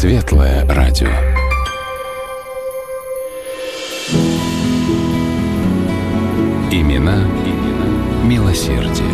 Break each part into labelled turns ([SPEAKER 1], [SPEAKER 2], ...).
[SPEAKER 1] Светлое радио. Имена милосердия.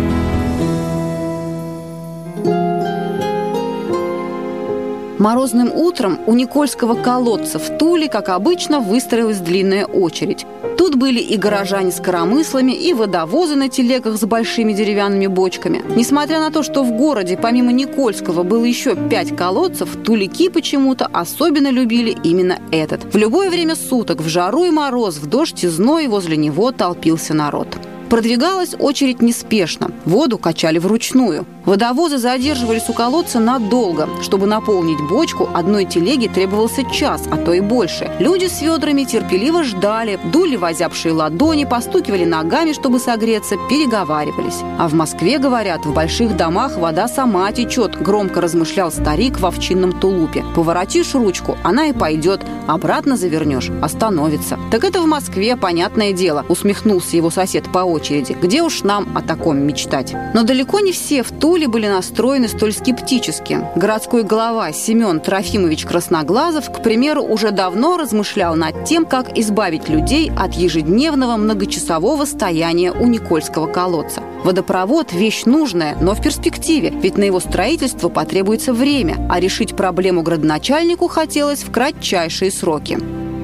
[SPEAKER 2] Морозным утром у Никольского колодца в Туле, как обычно, выстроилась длинная очередь. Тут были и горожане с коромыслами, и водовозы на телегах с большими деревянными бочками. Несмотря на то, что в городе помимо Никольского было еще 5 колодцев, туляки почему-то особенно любили именно этот. В любое время суток, в жару и мороз, в дождь и зной возле него толпился народ. Продвигалась очередь неспешно. Воду качали вручную. Водовозы задерживались у колодца надолго. Чтобы наполнить бочку, одной телеге требовался час, а то и больше. Люди с ведрами терпеливо ждали, дули в озябшие ладони, постукивали ногами, чтобы согреться, переговаривались. А в Москве, говорят, в больших домах вода сама течет, громко размышлял старик в овчинном тулупе. Поворотишь ручку, она и пойдет, обратно завернешь, остановится. Так это в Москве, понятное дело, усмехнулся его сосед по очереди. Где уж нам о таком мечтать? Но далеко не все в Туле были настроены столь скептически. Городской глава Семен Трофимович Красноглазов, к примеру, уже давно размышлял над тем, как избавить людей от ежедневного многочасового стояния у Никольского колодца. Водопровод – вещь нужная, но в перспективе, ведь на его строительство потребуется время, а решить проблему градоначальнику хотелось в кратчайшие сроки.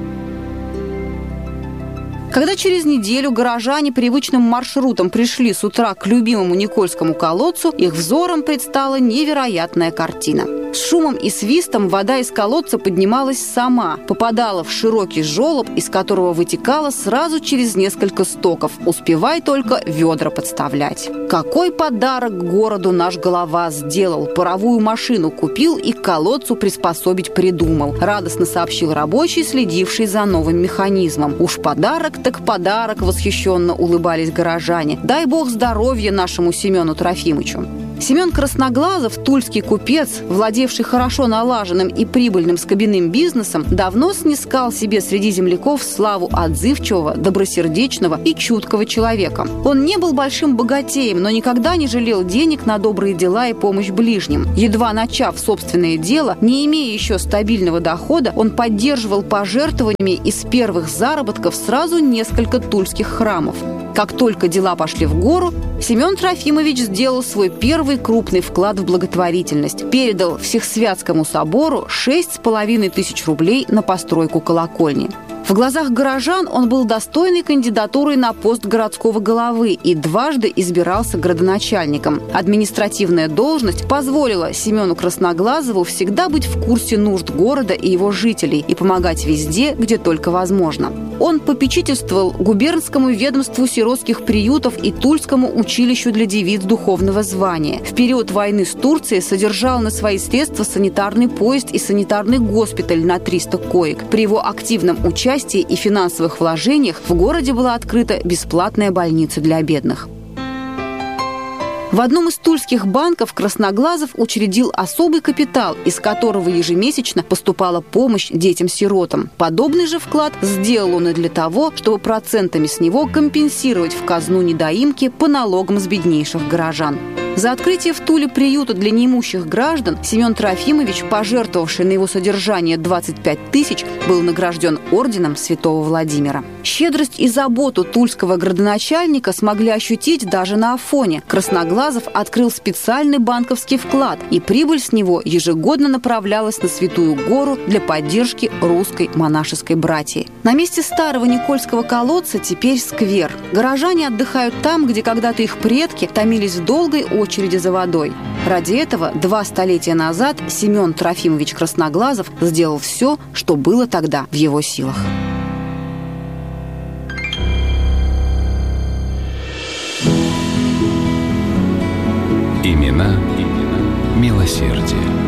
[SPEAKER 2] Когда через неделю горожане привычным маршрутом пришли с утра к любимому Никольскому колодцу, их взором предстала невероятная картина. С шумом и свистом вода из колодца поднималась сама, попадала в широкий желоб, из которого вытекала сразу через несколько стоков. Успевай только ведра подставлять. Какой подарок городу наш глава сделал! Паровую машину купил и к колодцу приспособить придумал. Радостно сообщил рабочий, следивший за новым механизмом. Уж подарок так подарок, восхищенно улыбались горожане. Дай бог здоровья нашему Семену Трофимовичу. Семен Красноглазов, тульский купец, владевший хорошо налаженным и прибыльным скобяным бизнесом, давно снискал себе среди земляков славу отзывчивого, добросердечного и чуткого человека. Он не был большим богатеем, но никогда не жалел денег на добрые дела и помощь ближним. Едва начав собственное дело, не имея еще стабильного дохода, он поддерживал пожертвованиями из первых заработков сразу несколько тульских храмов. Как только дела пошли в гору, Семен Трофимович сделал свой первый крупный вклад в благотворительность. Передал Всесвятскому собору 6,5 тысяч рублей на постройку колокольни. В глазах горожан он был достойной кандидатурой на пост городского головы и дважды избирался градоначальником. Административная должность позволила Семену Красноглазову всегда быть в курсе нужд города и его жителей и помогать везде, где только возможно. Он попечительствовал губернскому ведомству сиротских приютов и Тульскому училищу для девиц духовного звания. В период войны с Турцией содержал на свои средства санитарный поезд и санитарный госпиталь на 300 коек. При его активном участии и финансовых вложениях в городе была открыта бесплатная больница для бедных. В одном из тульских банков Красноглазов учредил особый капитал, из которого ежемесячно поступала помощь детям-сиротам. Подобный же вклад сделал он и для того, чтобы процентами с него компенсировать в казну недоимки по налогам с беднейших горожан. За открытие в Туле приюта для неимущих граждан Семен Трофимович, пожертвовавший на его содержание 25 тысяч, был награжден орденом Святого Владимира. Щедрость и заботу тульского градоначальника смогли ощутить даже на Афоне. Красноглазов открыл специальный банковский вклад, и прибыль с него ежегодно направлялась на Святую Гору для поддержки русской монашеской братьи. На месте старого Никольского колодца теперь сквер. Горожане отдыхают там, где когда-то их предки томились в долгой очереди за водой. Ради этого 2 столетия назад Семен Трофимович Красноглазов сделал все, что было тогда в его силах.
[SPEAKER 1] Имена милосердия.